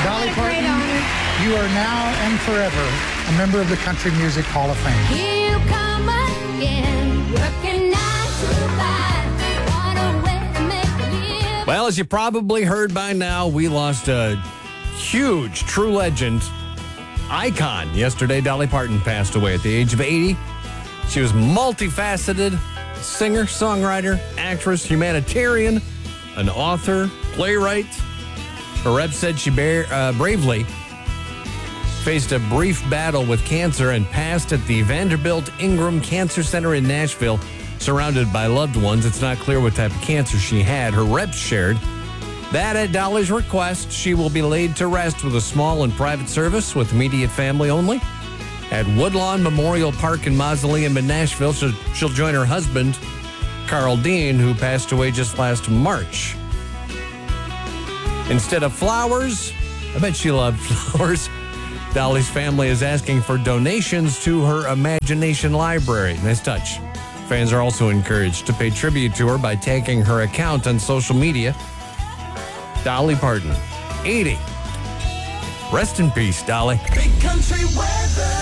Dolly Parton, you are now and forever a member of the Country Music Hall of Fame. Here you come again, working 9 to 5. What a way to make a living. Well, as you probably heard by now, we lost a huge, true legend, icon. Yesterday, Dolly Parton passed away at the age of 80. She was multifaceted, singer, songwriter, actress, humanitarian, an author, playwright. Her rep said she bravely faced a brief battle with cancer and passed at the Vanderbilt Ingram Cancer Center in Nashville, surrounded by loved ones. It's not clear what type of cancer she had. Her reps shared that at Dolly's request, she will be laid to rest with a small and private service with immediate family only at Woodlawn Memorial Park and Mausoleum in Nashville. She'll join her husband, Carl Dean, who passed away just last March. Instead of flowers, I bet she loved flowers, Dolly's family is asking for donations to her Imagination Library. Nice touch. Fans are also encouraged to pay tribute to her by tagging her account on social media. Dolly Parton, 80. Rest in peace, Dolly. Big country weather.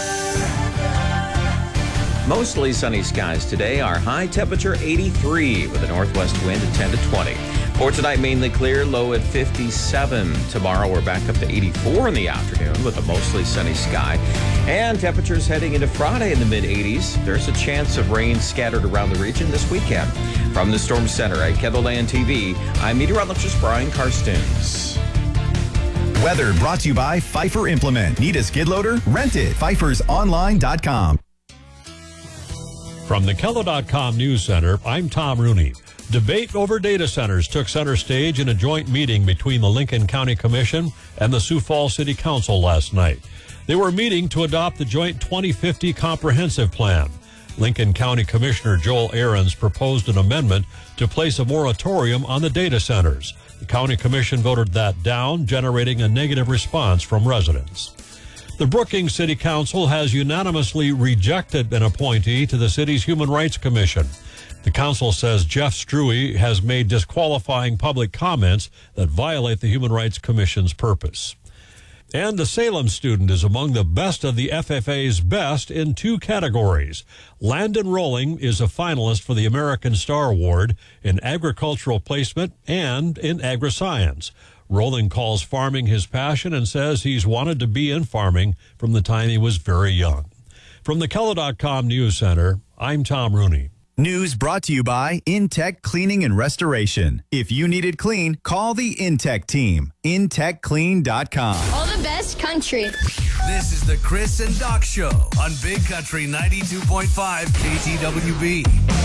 Mostly sunny skies today. Our high temperature 83 with a northwest wind at 10 to 20. For tonight, mainly clear, low at 57. Tomorrow, we're back up to 84 in the afternoon with a mostly sunny sky. And temperatures heading into Friday in the mid-80s. There's a chance of rain scattered around the region this weekend. From the Storm Center at KENOLAND TV, I'm meteorologist Brian Karstens. Weather brought to you by Pfeiffer Implement. Need a skid loader? Rent it. PfeiffersOnline.com. From the KELO.com News Center, I'm Tom Rooney. Debate over data centers took center stage in a joint meeting between the Lincoln County Commission and the Sioux Falls City Council last night. They were meeting to adopt the joint 2050 comprehensive plan. Lincoln County Commissioner Joel Ahrens proposed an amendment to place a moratorium on the data centers. The County Commission voted that down, generating a negative response from residents. The Brookings City Council has unanimously rejected an appointee to the city's Human Rights Commission. The council says Jeff Struey has made disqualifying public comments that violate the Human Rights Commission's purpose. And the Salem student is among the best of the FFA's best in 2 categories. Landon Rolling is a finalist for the American Star Award in agricultural placement and in agri-science. Rolling calls farming his passion and says he's wanted to be in farming from the time he was very young. From the KELO.com News Center, I'm Tom Rooney. News brought to you by Intech Cleaning and Restoration. If you need it clean, call the Intech team. IntechClean.com. All the best country. This is the Chris and Doc Show on Big Country 92.5 KTWB.